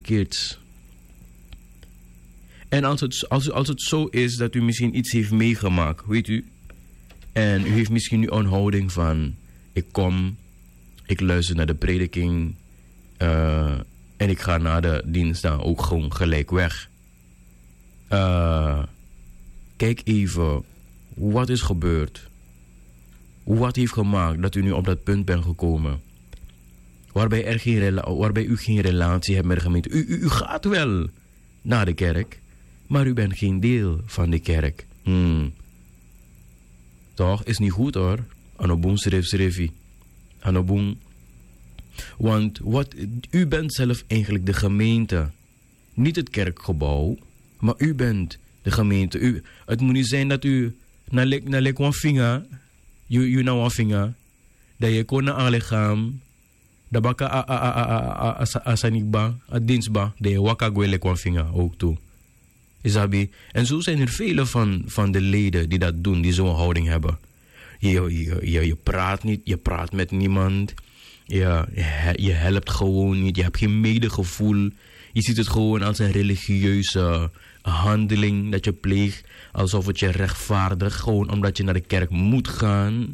verkeerds. En als het zo is dat u misschien iets heeft meegemaakt, weet u, en u heeft misschien nu een houding van, ik luister naar de prediking en ik ga na de dienst dan ook gewoon gelijk weg. Kijk even, wat is gebeurd? Wat heeft gemaakt dat u nu op dat punt bent gekomen? Waarbij u geen relatie hebt met de gemeente. U gaat wel naar de kerk, maar u bent geen deel van de kerk. Toch? Is niet goed hoor. Anoboen schreef. Anoboen. Want u bent zelf eigenlijk de gemeente. Niet het kerkgebouw, maar u bent de gemeente. Het moet niet zijn dat u naar een vinger, u naar een vinger, dat je kon naar lichaam, dat baka asanikba, a dinsba, dat je wakka gwele een vinger ook toe. Isabi. En zo zijn er vele van de leden die dat doen, die zo'n houding hebben. Je praat niet, je praat met niemand. Je helpt gewoon niet, je hebt geen medegevoel. Je ziet het gewoon als een religieuze handeling dat je pleegt. Alsof het je rechtvaardigt, gewoon omdat je naar de kerk moet gaan.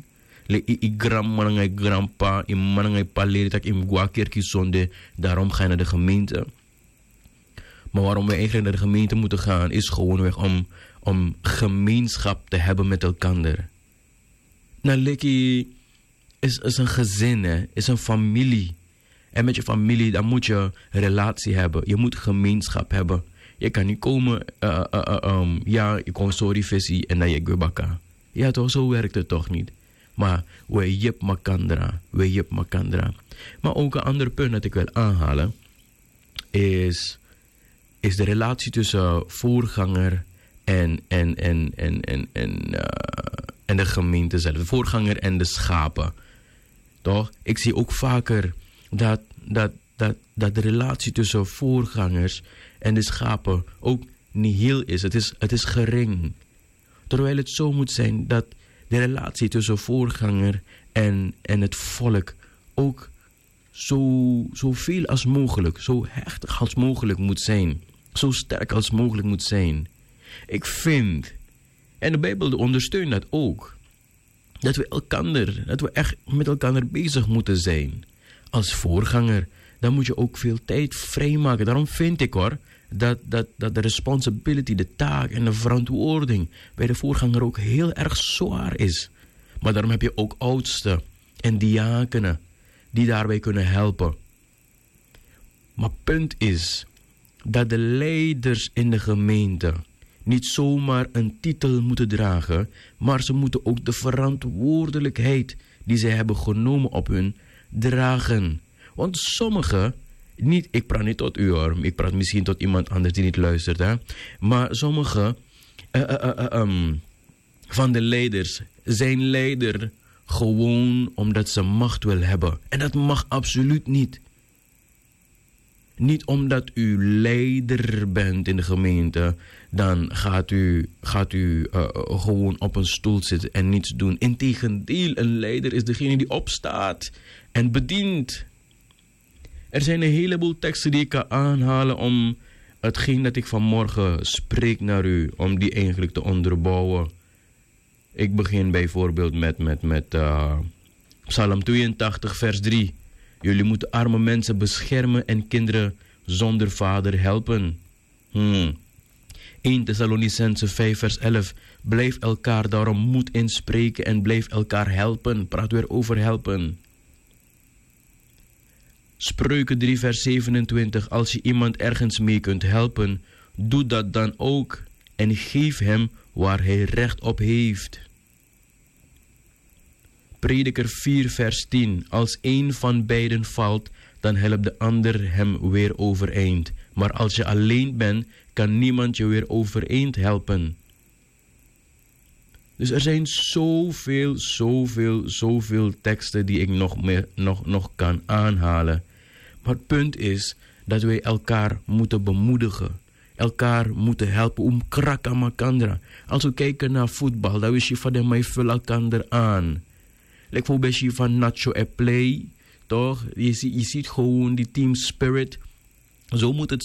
Daarom ga je naar de gemeente. Maar waarom we eigenlijk naar de gemeente moeten gaan, is gewoonweg om gemeenschap te hebben met elkaar. Nou, Lekkie is een gezin, hè? Is een familie. En met je familie, dan moet je een relatie hebben. Je moet gemeenschap hebben. Je kan niet komen, je komt sorry visie en dan je gwebaka. Ja toch, zo werkt het toch niet. Maar we jip makandra. Maar ook een ander punt dat ik wil aanhalen is de relatie tussen voorganger en de gemeente zelf. De voorganger en de schapen. Toch? Ik zie ook vaker dat de relatie tussen voorgangers en de schapen ook niet heel is. Het is gering. Terwijl het zo moet zijn dat de relatie tussen voorganger en het volk ook zo veel als mogelijk, zo hechtig als mogelijk moet zijn. Zo sterk als mogelijk moet zijn. Ik vind, en de Bijbel ondersteunt dat ook, dat we echt met elkaar bezig moeten zijn. Als voorganger, dan moet je ook veel tijd vrijmaken. Daarom vind ik hoor, dat de responsibility, de taak en de verantwoording bij de voorganger ook heel erg zwaar is. Maar daarom heb je ook oudsten en diakenen die daarbij kunnen helpen. Maar punt is dat de leiders in de gemeente niet zomaar een titel moeten dragen, maar ze moeten ook de verantwoordelijkheid die zij hebben genomen op hun dragen. Want sommigen, ik praat niet tot u hoor, ik praat misschien tot iemand anders die niet luistert, hè? Maar sommige van de leiders zijn leider gewoon omdat ze macht wil hebben. En dat mag absoluut niet. Niet omdat u leider bent in de gemeente, dan gaat u gewoon op een stoel zitten en niets doen. Integendeel, een leider is degene die opstaat en bedient. Er zijn een heleboel teksten die ik kan aanhalen om hetgeen dat ik vanmorgen spreek naar u, om die eigenlijk te onderbouwen. Ik begin bijvoorbeeld met Psalm 82 vers 3. Jullie moeten arme mensen beschermen en kinderen zonder vader helpen. 1 Thessalonicense 5 vers 11. Blijf elkaar daarom moed inspreken en blijf elkaar helpen. Praat weer over helpen. Spreuken 3 vers 27. Als je iemand ergens mee kunt helpen, doe dat dan ook en geef hem waar hij recht op heeft. Prediker 4 vers 10. Als een van beiden valt, dan helpt de ander hem weer overeind. Maar als je alleen bent, kan niemand je weer overeind helpen. Dus er zijn zoveel teksten die ik nog kan aanhalen. Maar het punt is dat wij elkaar moeten bemoedigen. Elkaar moeten helpen om krakamakandra. Als we kijken naar voetbal, dan is je van de mij vul elkaar aan. Like voor beetje van Nacho en Play, toch? Je ziet gewoon die team spirit. Zo moet het